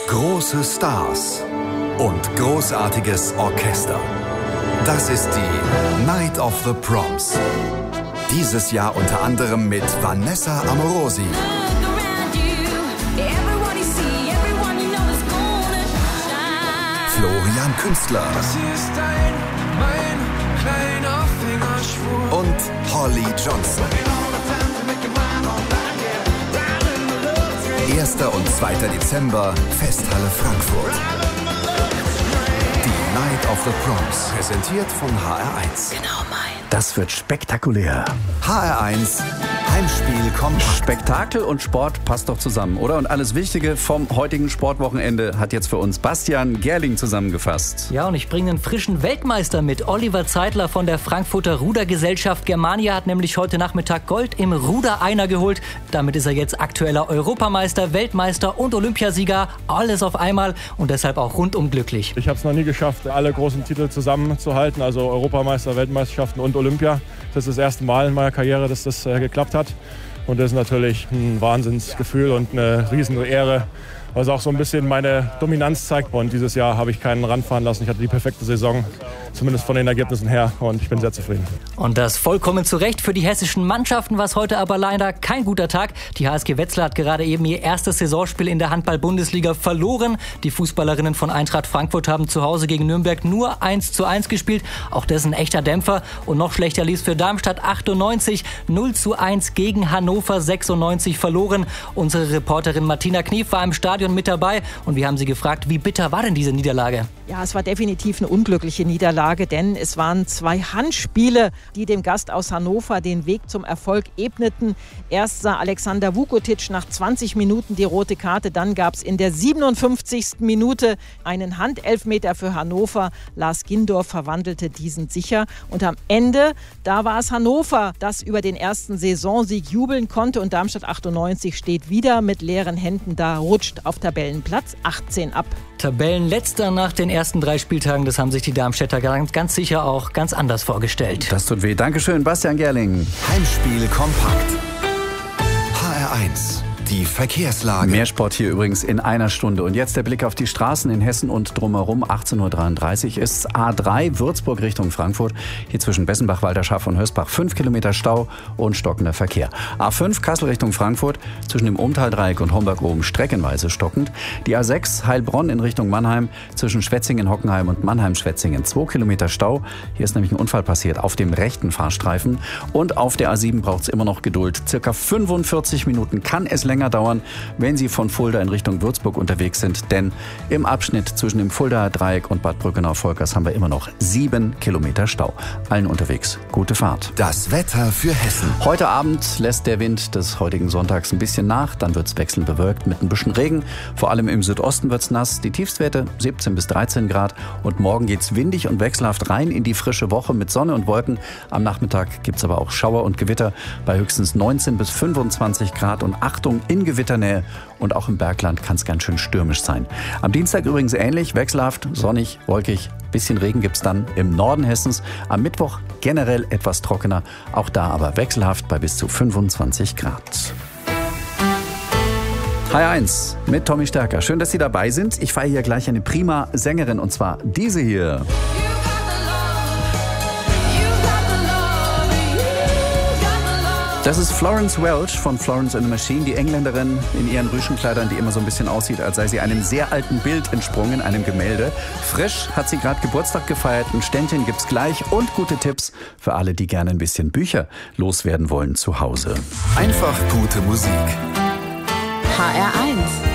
Große Stars und großartiges Orchester. Das ist die Night of the Proms. Dieses Jahr unter anderem mit Vanessa Amorosi, Florian Künstler mein kleiner Fingerschwur und Holly Johnson. 1. und 2. Dezember, Festhalle Frankfurt. Die Night of the Proms, präsentiert von HR1. Genau mein. Das wird spektakulär. HR1, Heimspiel kompakt. Spektakel und Sport passt doch zusammen, oder? Und alles Wichtige vom heutigen Sportwochenende hat jetzt für uns Bastian Gerling zusammengefasst. Ja, und ich bringe einen frischen Weltmeister mit. Oliver Zeitler von der Frankfurter Rudergesellschaft Germania hat nämlich heute Nachmittag Gold im Ruder-Einer geholt. Damit ist er jetzt aktueller Europameister, Weltmeister und Olympiasieger. Alles auf einmal und deshalb auch rundum glücklich. Ich habe es noch nie geschafft, alle großen Titel zusammenzuhalten, also Europameister, Weltmeisterschaften und Olympia. Das ist das erste Mal in meiner Karriere, dass das geklappt hat. Und das ist natürlich ein Wahnsinnsgefühl und eine riesen Ehre, was auch so ein bisschen meine Dominanz zeigt. Und dieses Jahr habe ich keinen ranfahren lassen. Ich hatte die perfekte Saison, zumindest von den Ergebnissen her. Und ich bin sehr zufrieden. Und das vollkommen zu Recht für die hessischen Mannschaften, was heute aber leider kein guter Tag. Die HSG Wetzlar hat gerade eben ihr erstes Saisonspiel in der Handball-Bundesliga verloren. Die Fußballerinnen von Eintracht Frankfurt haben zu Hause gegen Nürnberg nur 1:1 gespielt. Auch das ist ein echter Dämpfer. Und noch schlechter lief es für Darmstadt 98. 0:1 gegen Hannover 96 verloren. Unsere Reporterin Martina Knief war im Stadion mit dabei. Und wir haben sie gefragt, wie bitter war denn diese Niederlage? Ja, es war definitiv eine unglückliche Niederlage, denn es waren 2 Handspiele, die dem Gast aus Hannover den Weg zum Erfolg ebneten. Erst sah Alexander Vukotic nach 20 Minuten die rote Karte, dann gab es in der 57. Minute einen Handelfmeter für Hannover. Lars Gindorf verwandelte diesen sicher und am Ende, da war es Hannover, das über den ersten Saisonsieg jubeln konnte und Darmstadt 98 steht wieder mit leeren Händen da, rutscht auf Tabellenplatz 18 ab. Tabellenletzter nach den ersten 3 Spieltagen, das haben sich die Darmstädter ganz sicher auch ganz anders vorgestellt. Das tut weh. Dankeschön, Bastian Gerling. Heimspiel kompakt. HR1, die Verkehrslage. Mehr Sport hier übrigens in einer Stunde. Und jetzt der Blick auf die Straßen in Hessen und drumherum. 18:33 Uhr ist A3 Würzburg Richtung Frankfurt. Hier zwischen Bessenbach, Walterschaff und Hösbach 5 Kilometer Stau und stockender Verkehr. A5 Kassel Richtung Frankfurt zwischen dem Umtaldreieck und Homberg oben streckenweise stockend. Die A6 Heilbronn in Richtung Mannheim zwischen Schwetzingen, Hockenheim und Mannheim-Schwetzingen 2 Kilometer Stau. Hier ist nämlich ein Unfall passiert auf dem rechten Fahrstreifen. Und auf der A7 braucht es immer noch Geduld. Circa 45 Minuten kann es länger dauern, wenn Sie von Fulda in Richtung Würzburg unterwegs sind. Denn im Abschnitt zwischen dem Fuldaer Dreieck und Bad Brückenau-Volkers haben wir immer noch 7 Kilometer Stau. Allen unterwegs gute Fahrt. Das Wetter für Hessen. Heute Abend lässt der Wind des heutigen Sonntags ein bisschen nach. Dann wird es wechselnd bewölkt mit ein bisschen Regen. Vor allem im Südosten wird es nass. Die Tiefstwerte 17 bis 13 Grad. Und morgen geht es windig und wechselhaft rein in die frische Woche mit Sonne und Wolken. Am Nachmittag gibt es aber auch Schauer und Gewitter bei höchstens 19 bis 25 Grad. Und Achtung, in Gewitternähe und auch im Bergland kann es ganz schön stürmisch sein. Am Dienstag übrigens ähnlich, wechselhaft, sonnig, wolkig. Bisschen Regen gibt es dann im Norden Hessens. Am Mittwoch generell etwas trockener, auch da aber wechselhaft bei bis zu 25 Grad. HR1 mit Tommy Stärker. Schön, dass Sie dabei sind. Ich feiere hier gleich eine prima Sängerin und zwar diese hier. Das ist Florence Welch von Florence and the Machine, die Engländerin in ihren Rüschenkleidern, die immer so ein bisschen aussieht, als sei sie einem sehr alten Bild entsprungen, einem Gemälde. Frisch hat sie gerade Geburtstag gefeiert, ein Ständchen gibt's gleich und gute Tipps für alle, die gerne ein bisschen Bücher loswerden wollen zu Hause. Einfach gute Musik. HR1